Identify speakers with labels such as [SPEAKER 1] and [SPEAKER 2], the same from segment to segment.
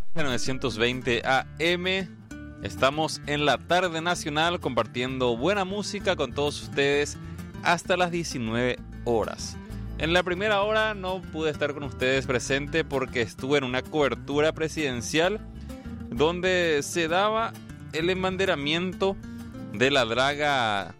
[SPEAKER 1] 920 AM. Estamos en la tarde nacional compartiendo buena música con todos ustedes hasta las 19 horas. En la primera hora no pude estar con ustedes presente porque estuve en una cobertura presidencial donde se daba el embanderamiento de la draga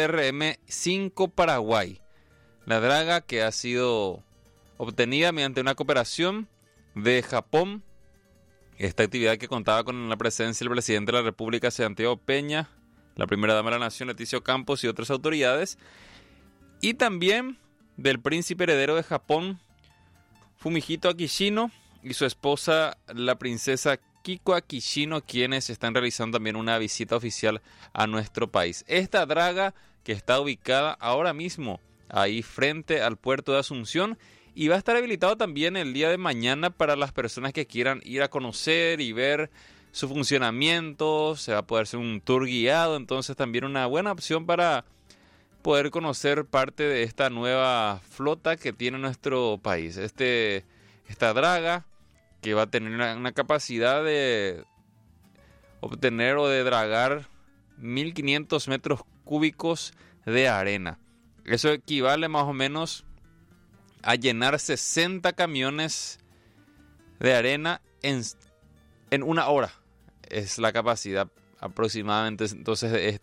[SPEAKER 1] DRM-5 Paraguay. La draga que ha sido obtenida mediante una cooperación de Japón. Esta actividad que contaba con la presencia del presidente de la República, Santiago Peña, la primera dama de la Nación, Leticia Ocampo, y otras autoridades, y también del príncipe heredero de Japón, Fumihito Akishino, y su esposa, la princesa Kiko Akishino, quienes están realizando también una visita oficial a nuestro país. Esta draga que está ubicada ahora mismo ahí frente al puerto de Asunción, y va a estar habilitado también el día de mañana para las personas que quieran ir a conocer y ver su funcionamiento. Se va a poder hacer un tour guiado, entonces también una buena opción para poder conocer parte de esta nueva flota que tiene nuestro país. Esta draga que va a tener una capacidad de obtener o de dragar 1.500 metros cúbicos de arena. Eso equivale más o menos a llenar 60 camiones de arena en una hora. Es la capacidad aproximadamente. Entonces,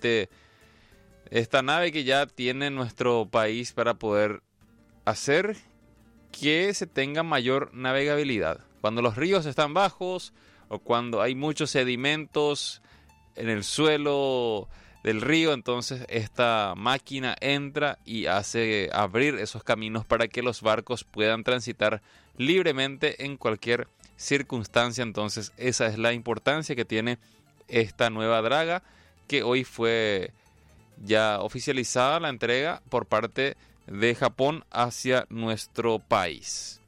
[SPEAKER 1] esta nave que ya tiene nuestro país para poder hacer que se tenga mayor navegabilidad. Cuando los ríos están bajos o cuando hay muchos sedimentos en el suelo del río, entonces esta máquina entra y hace abrir esos caminos para que los barcos puedan transitar libremente en cualquier circunstancia. Entonces esa es la importancia que tiene esta nueva draga, que hoy fue ya oficializada la entrega por parte de Japón hacia nuestro país.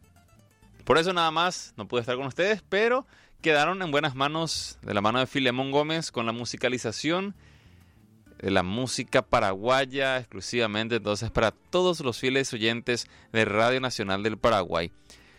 [SPEAKER 1] Por eso nada más no pude estar con ustedes, pero quedaron en buenas manos, de la mano de Filemón Gómez, con la musicalización de la música paraguaya exclusivamente, entonces para todos los fieles oyentes de Radio Nacional del Paraguay.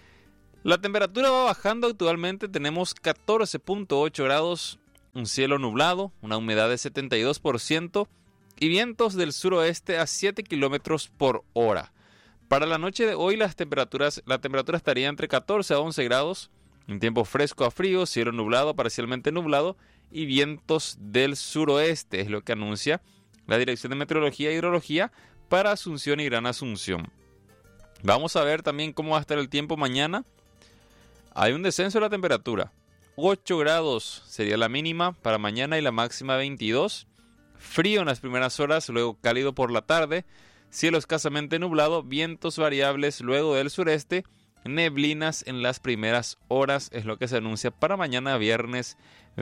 [SPEAKER 1] La temperatura va bajando, actualmente tenemos 14.8 grados, un cielo nublado, una humedad de 72% y vientos del suroeste a 7 kilómetros por hora. Para la noche de hoy la temperatura estaría entre 14 a 11 grados, en tiempo fresco a frío, cielo nublado, parcialmente nublado, y vientos del suroeste, es lo que anuncia la Dirección de Meteorología e Hidrología para Asunción y Gran Asunción. Vamos a ver también cómo va a estar el tiempo mañana. Hay un descenso de la temperatura. 8 grados sería la mínima para mañana y la máxima 22. Frío en las primeras horas, luego cálido por la tarde. Cielo escasamente nublado, vientos variables luego del sureste. Neblinas en las primeras horas es lo que se anuncia para mañana viernes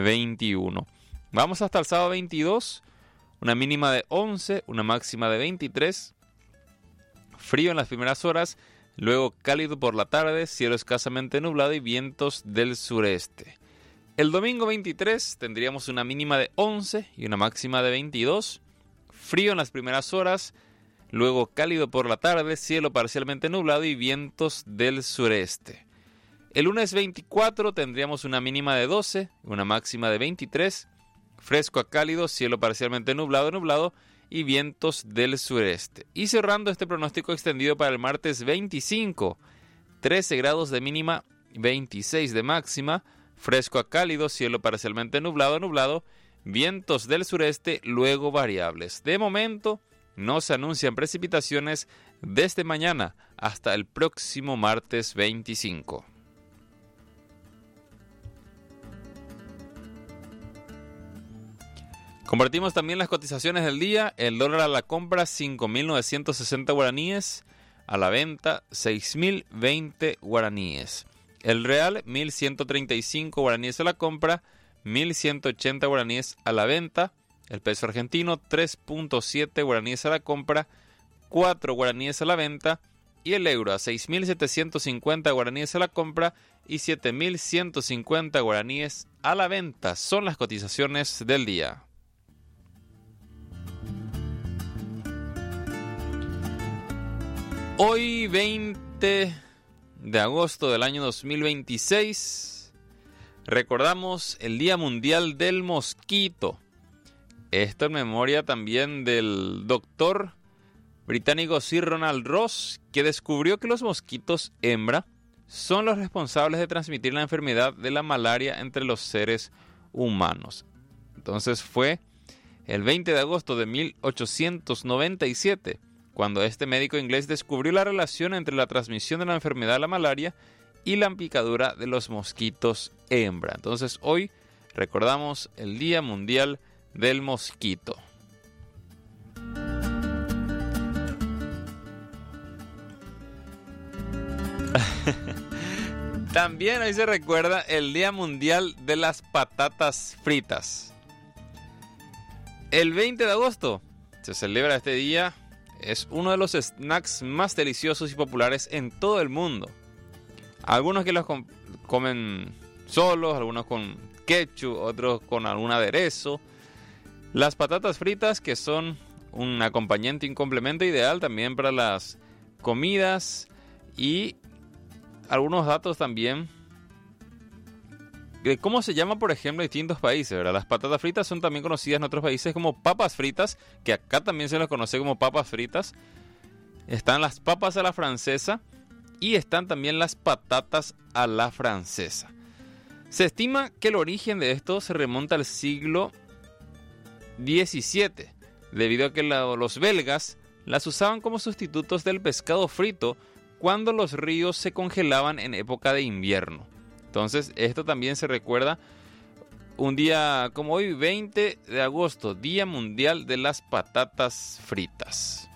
[SPEAKER 1] 21. Vamos hasta el sábado 22, una mínima de 11, una máxima de 23. Frío en las primeras horas, luego cálido por la tarde, cielo escasamente nublado y vientos del sureste. El domingo 23 tendríamos una mínima de 11 y una máxima de 22. Frío en las primeras horas, luego cálido por la tarde, cielo parcialmente nublado y vientos del sureste. El lunes 24 tendríamos una mínima de 12, una máxima de 23. Fresco a cálido, cielo parcialmente nublado y vientos del sureste. Y cerrando este pronóstico extendido para el martes 25, 13 grados de mínima, 26 de máxima. Fresco a cálido, cielo parcialmente nublado, vientos del sureste, luego variables. De momento no se anuncian precipitaciones desde mañana hasta el próximo martes 25. Compartimos también las cotizaciones del día. El dólar a la compra 5.960 guaraníes, a la venta 6.020 guaraníes. El real 1.135 guaraníes a la compra, 1.180 guaraníes a la venta. El peso argentino 3.7 guaraníes a la compra, 4 guaraníes a la venta. Y el euro a 6.750 guaraníes a la compra y 7.150 guaraníes a la venta. Son las cotizaciones del día. Hoy 20 de agosto del año 2026, recordamos el Día Mundial del Mosquito. Esto en memoria también del doctor británico Sir Ronald Ross, que descubrió que los mosquitos hembra son los responsables de transmitir la enfermedad de la malaria entre los seres humanos. Entonces fue el 20 de agosto de 1897 cuando este médico inglés descubrió la relación entre la transmisión de la enfermedad de la malaria y la picadura de los mosquitos hembra. Entonces hoy recordamos el Día Mundial del Mosquito. También hoy se recuerda el Día Mundial de las Patatas Fritas. El 20 de agosto se celebra este día. Es uno de los snacks más deliciosos y populares en todo el mundo. Algunos que los comen solos, algunos con ketchup, otros con algún aderezo. Las patatas fritas, que son un acompañante y un complemento ideal también para las comidas. Y algunos datos también de cómo se llama, por ejemplo, en distintos países, ¿verdad? Las patatas fritas son también conocidas en otros países como papas fritas, que acá también se las conoce como papas fritas. Están las papas a la francesa y están también las patatas a la francesa. Se estima que el origen de esto se remonta al siglo XVII, debido a que los belgas las usaban como sustitutos del pescado frito cuando los ríos se congelaban en época de invierno. Entonces, esto también se recuerda un día como hoy, 20 de agosto, Día Mundial de las Patatas Fritas.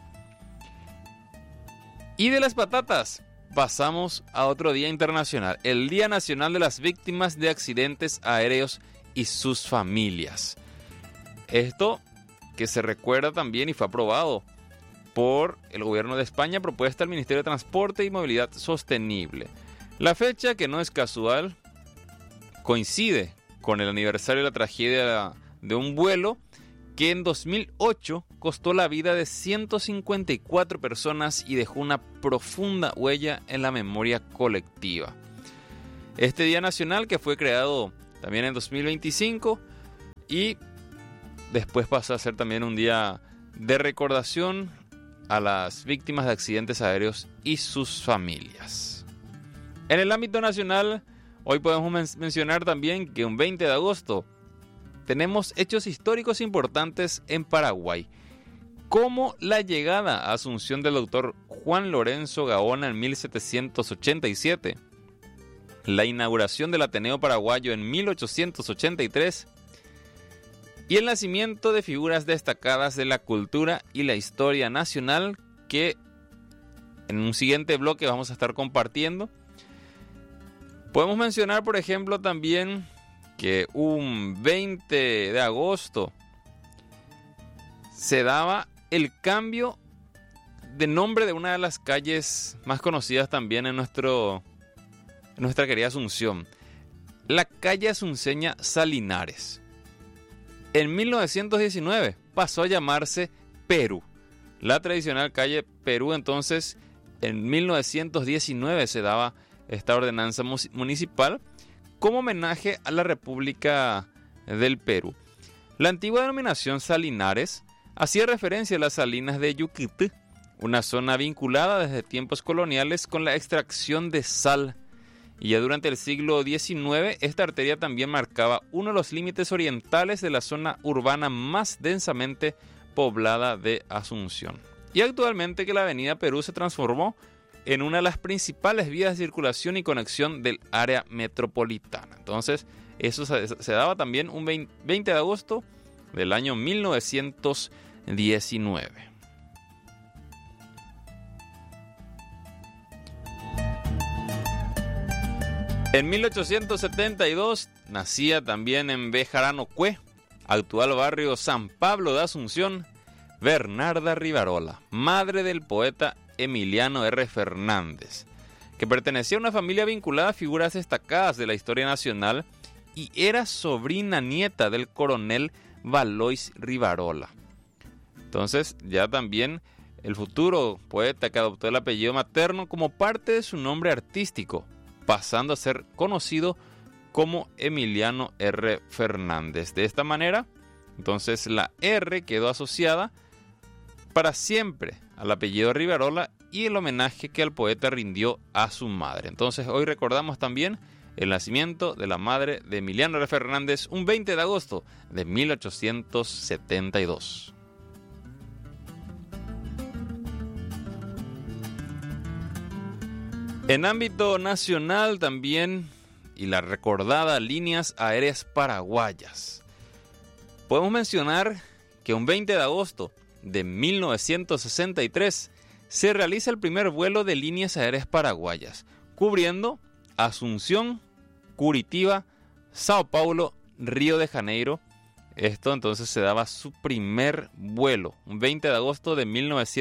[SPEAKER 1] Y de las patatas pasamos a otro día internacional, el Día Nacional de las Víctimas de Accidentes Aéreos y sus familias. Esto que se recuerda también y fue aprobado por el gobierno de España, propuesta del Ministerio de Transporte y Movilidad Sostenible. La fecha, que no es casual, coincide con el aniversario de la tragedia de un vuelo que en 2008 costó la vida de 154 personas y dejó una profunda huella en la memoria colectiva. Este Día Nacional, que fue creado también en 2025 y después pasó a ser también un día de recordación a las víctimas de accidentes aéreos y sus familias. En el ámbito nacional, hoy podemos mencionar también que un 20 de agosto tenemos hechos históricos importantes en Paraguay, como la llegada a Asunción del doctor Juan Lorenzo Gaona en 1787, la inauguración del Ateneo Paraguayo en 1883 y el nacimiento de figuras destacadas de la cultura y la historia nacional que en un siguiente bloque vamos a estar compartiendo. Podemos mencionar, por ejemplo, también que un 20 de agosto se daba el cambio de nombre de una de las calles más conocidas también en nuestra querida Asunción, la calle asunceña Salinares. En 1919 pasó a llamarse Perú. La tradicional calle Perú, entonces, en 1919 se daba esta ordenanza municipal como homenaje a la República del Perú. La antigua denominación Salinares hacía referencia a las salinas de Yuquití, una zona vinculada desde tiempos coloniales con la extracción de sal. Y ya durante el siglo XIX, esta arteria también marcaba uno de los límites orientales de la zona urbana más densamente poblada de Asunción. Y actualmente que la avenida Perú se transformó en una de las principales vías de circulación y conexión del área metropolitana. Entonces, eso se daba también un 20 de agosto del año 1919. En 1872 nacía también en Bejarano-Cue, actual barrio San Pablo de Asunción, Bernarda Rivarola, madre del poeta Emiliano R. Fernández, que pertenecía a una familia vinculada a figuras destacadas de la historia nacional y era sobrina nieta del coronel Valois Rivarola. Entonces, ya también el futuro poeta que adoptó el apellido materno como parte de su nombre artístico, pasando a ser conocido como Emiliano R. Fernández. De esta manera, entonces la R quedó asociada para siempre al apellido Rivarola y el homenaje que el poeta rindió a su madre. Entonces hoy recordamos también el nacimiento de la madre de Emiliano R. Fernández, un 20 de agosto de 1872. En ámbito nacional también, y la recordada líneas aéreas paraguayas. Podemos mencionar que un 20 de agosto de 1963 se realiza el primer vuelo de líneas aéreas paraguayas, cubriendo Asunción, Curitiba, Sao Paulo, Río de Janeiro. Esto entonces se daba su primer vuelo, un 20 de agosto de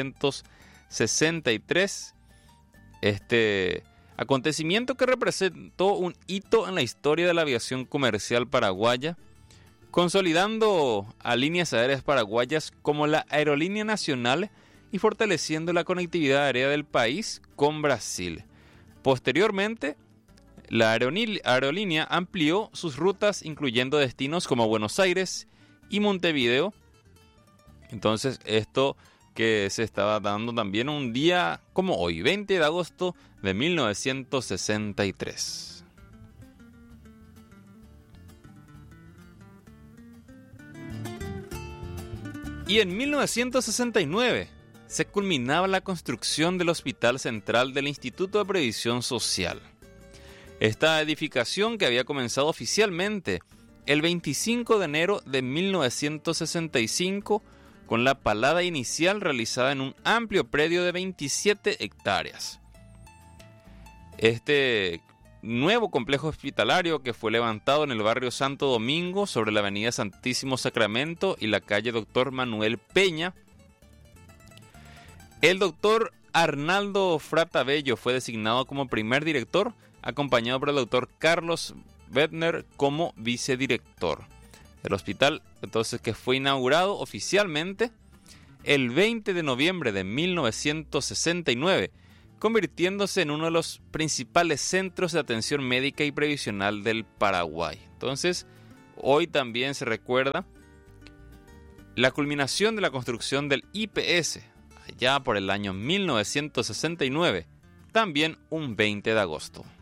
[SPEAKER 1] 1963. Este acontecimiento que representó un hito en la historia de la aviación comercial paraguaya, consolidando a Líneas Aéreas Paraguayas como la aerolínea nacional y fortaleciendo la conectividad aérea del país con Brasil. Posteriormente, la aerolínea amplió sus rutas, incluyendo destinos como Buenos Aires y Montevideo. Entonces, esto que se estaba dando también un día como hoy, 20 de agosto de 1963. Y en 1969 se culminaba la construcción del Hospital Central del Instituto de Previsión Social. Esta edificación, que había comenzado oficialmente el 25 de enero de 1965, con la palada inicial realizada en un amplio predio de 27 hectáreas. Este nuevo complejo hospitalario, que fue levantado en el barrio Santo Domingo, sobre la avenida Santísimo Sacramento y la calle Doctor Manuel Peña. El doctor Arnaldo Fratabello fue designado como primer director, acompañado por el doctor Carlos Bedner como vicedirector. El hospital, entonces, que fue inaugurado oficialmente el 20 de noviembre de 1969, convirtiéndose en uno de los principales centros de atención médica y previsional del Paraguay. Entonces, hoy también se recuerda la culminación de la construcción del IPS, allá por el año 1969, también un 20 de agosto.